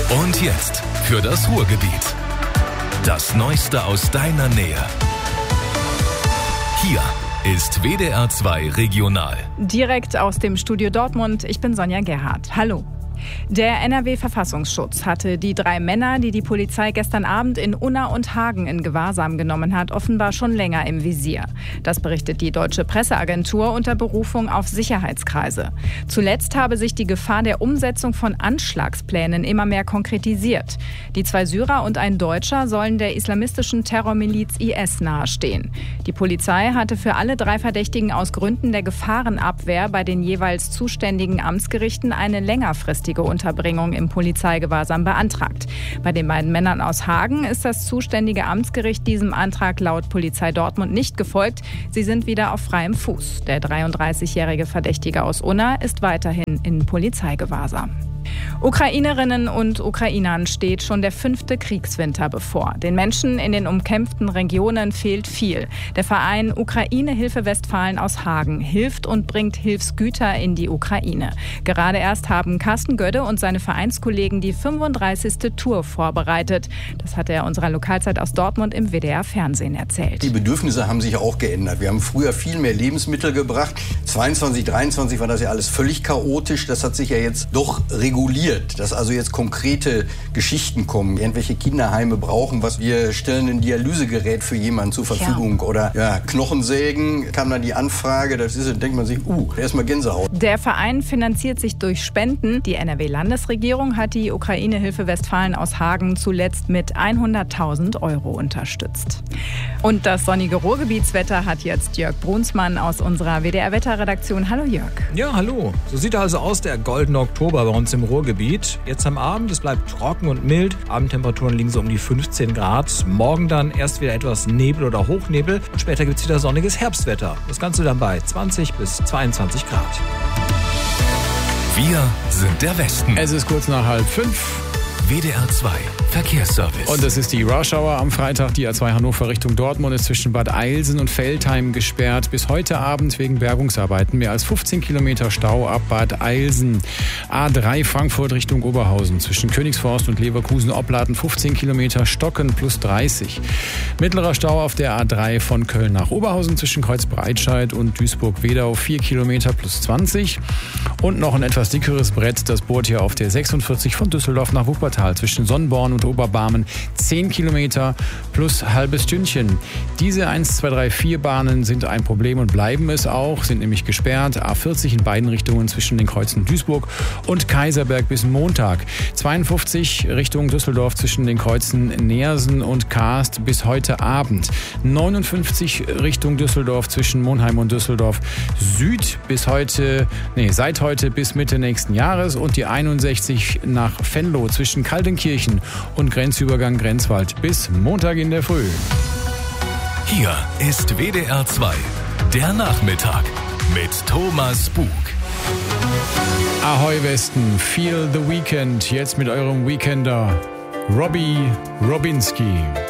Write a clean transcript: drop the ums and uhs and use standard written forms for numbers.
Und jetzt für das Ruhrgebiet. Das Neueste aus deiner Nähe. Hier ist WDR 2 Regional. Direkt aus dem Studio Dortmund. Ich bin Sonja Gerhardt. Hallo. Der NRW-Verfassungsschutz hatte die 3 Männer, die die Polizei gestern Abend in Unna und Hagen in Gewahrsam genommen hat, offenbar schon länger im Visier. Das berichtet die Deutsche Presseagentur unter Berufung auf Sicherheitskreise. Zuletzt habe sich die Gefahr der Umsetzung von Anschlagsplänen immer mehr konkretisiert. Die 2 Syrer und ein Deutscher sollen der islamistischen Terrormiliz IS nahestehen. Die Polizei hatte für alle 3 Verdächtigen aus Gründen der Gefahrenabwehr bei den jeweils zuständigen Amtsgerichten eine längerfristige Unterbringung im Polizeigewahrsam beantragt. Bei den beiden Männern aus Hagen ist das zuständige Amtsgericht diesem Antrag laut Polizei Dortmund nicht gefolgt. Sie sind wieder auf freiem Fuß. Der 33-jährige Verdächtige aus Unna ist weiterhin in Polizeigewahrsam. Ukrainerinnen und Ukrainern steht schon der 5. Kriegswinter bevor. Den Menschen in den umkämpften Regionen fehlt viel. Der Verein Ukraine-Hilfe Westfalen aus Hagen hilft und bringt Hilfsgüter in die Ukraine. Gerade erst haben Carsten Gödde und seine Vereinskollegen die 35. Tour vorbereitet. Das hat er unserer Lokalzeit aus Dortmund im WDR-Fernsehen erzählt. Die Bedürfnisse haben sich auch geändert. Wir haben früher viel mehr Lebensmittel gebracht. 22, 23 war das ja alles völlig chaotisch. Das hat sich ja jetzt doch reguliert, dass also jetzt konkrete Geschichten kommen. Irgendwelche Kinderheime brauchen was. Wir stellen ein Dialysegerät für jemanden zur Verfügung. Oder Knochensägen, kam dann die Anfrage. Das ist, denkt man sich, erstmal Gänsehaut. Der Verein finanziert sich durch Spenden. Die NRW-Landesregierung hat die Ukraine-Hilfe Westfalen aus Hagen zuletzt mit 100.000 € unterstützt. Und das sonnige Ruhrgebietswetter hat jetzt Jörg Brunsmann aus unserer WDR-Wetterredaktion. Hallo Jörg. Ja, hallo. So sieht also aus der goldene Oktober bei uns im Ruhrgebiet. Jetzt am Abend, es bleibt trocken und mild. Abendtemperaturen liegen so um die 15 Grad. Morgen dann erst wieder etwas Nebel oder Hochnebel. Und später gibt es wieder sonniges Herbstwetter. Das Ganze dann bei 20 bis 22 Grad. Wir sind der Westen. Es ist kurz nach 4:30. WDR 2 Verkehrsservice. Und das ist die Rush Hour am Freitag. Die A2 Hannover Richtung Dortmund ist zwischen Bad Eilsen und Veltheim gesperrt. Bis heute Abend wegen Bergungsarbeiten. Mehr als 15 Kilometer Stau ab Bad Eilsen. A3 Frankfurt Richtung Oberhausen. Zwischen Königsforst und Leverkusen-Opladen 15 Kilometer Stocken plus 30. Mittlerer Stau auf der A3 von Köln nach Oberhausen zwischen Kreuzbreitscheid und Duisburg-Wedau 4 Kilometer plus 20. Und noch ein etwas dickeres Brett. Das bohrt hier auf der 46 von Düsseldorf nach Wuppertal. Zwischen Sonnenborn und Oberbarmen 10 Kilometer plus halbes Stündchen. Diese 1, 2, 3, 4 Bahnen sind ein Problem und bleiben es auch, sind nämlich gesperrt. A40 in beiden Richtungen zwischen den Kreuzen Duisburg und Kaiserberg bis Montag. 52 Richtung Düsseldorf zwischen den Kreuzen Neersen und Kaast bis heute Abend. 59 Richtung Düsseldorf zwischen Monheim und Düsseldorf Süd seit heute bis Mitte nächsten Jahres. Und die 61 nach Venlo zwischen Kaltenkirchen und Grenzübergang Grenzwald bis Montag in der Früh. Hier ist WDR 2, der Nachmittag mit Thomas Bug. Ahoi Westen, Feel the Weekend, jetzt mit eurem Weekender Robbie Robinski.